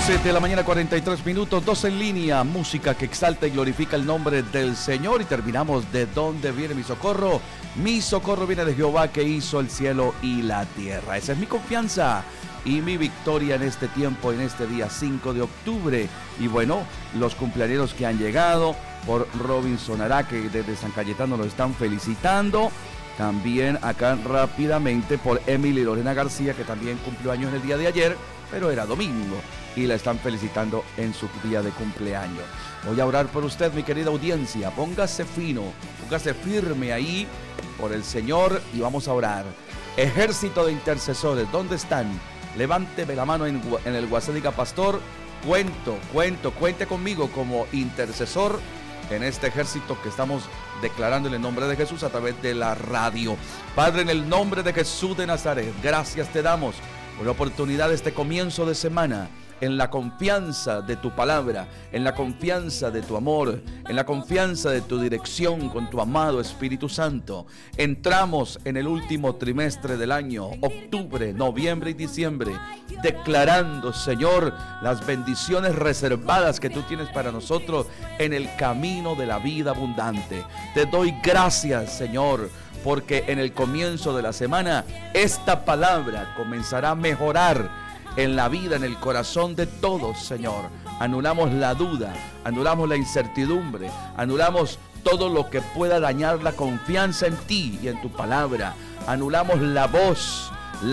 11 de la mañana, 43 minutos, 2 en línea, música que exalta y glorifica el nombre del Señor. Y terminamos de dónde viene mi socorro. Mi socorro viene de Jehová, que hizo el cielo y la tierra. Esa es mi confianza y mi victoria en este tiempo, en este día 5 de octubre. Y bueno, los cumpleaños que han llegado, por Robinson Ará, que desde San Cayetano lo están felicitando. También acá rápidamente por Emily Lorena García, que también cumplió años en el día de ayer, pero era domingo, y la están felicitando en su día de cumpleaños. Voy a orar por usted, mi querida audiencia. Póngase fino, póngase firme ahí por el Señor y vamos a orar. Ejército de intercesores, ¿dónde están? Levánteme la mano en el WhatsApp, diga: pastor, cuente conmigo como intercesor en este ejército que estamos declarando en el nombre de Jesús a través de la radio. Padre, en el nombre de Jesús de Nazaret, gracias te damos por la oportunidad de este comienzo de semana, en la confianza de tu palabra, en la confianza de tu amor, en la confianza de tu dirección con tu amado Espíritu Santo. Entramos en el último trimestre del año, octubre, noviembre y diciembre, declarando, Señor, las bendiciones reservadas que tú tienes para nosotros en el camino de la vida abundante. Te doy gracias, Señor, porque en el comienzo de la semana esta palabra comenzará a mejorar en la vida, en el corazón de todos, Señor. Anulamos la duda, anulamos la incertidumbre, anulamos todo lo que pueda dañar la confianza en ti y en tu palabra. Anulamos la voz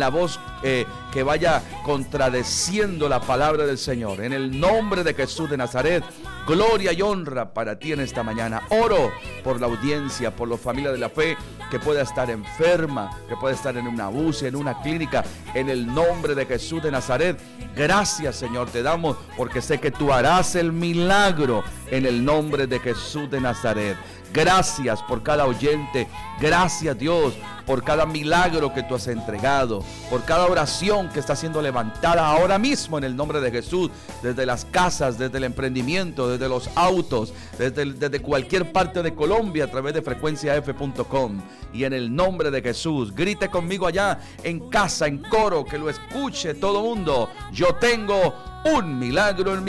que vaya contradeciendo la palabra del Señor. En el nombre de Jesús de Nazaret, gloria y honra para ti en esta mañana. Oro por la audiencia, por la familia de la fe que pueda estar enferma, que pueda estar en una UCI, en una clínica, en el nombre de Jesús de Nazaret. Gracias, Señor, te damos porque sé que tú harás el milagro en el nombre de Jesús de Nazaret. Gracias por cada oyente, gracias, Dios, por cada milagro que tú has entregado, por cada oración que está siendo levantada ahora mismo en el nombre de Jesús, desde las casas, desde el emprendimiento, desde los autos, desde cualquier parte de Colombia a través de frecuenciaf.com. Y en el nombre de Jesús, grite conmigo allá en casa, en coro, que lo escuche todo mundo. Yo tengo un milagro en mi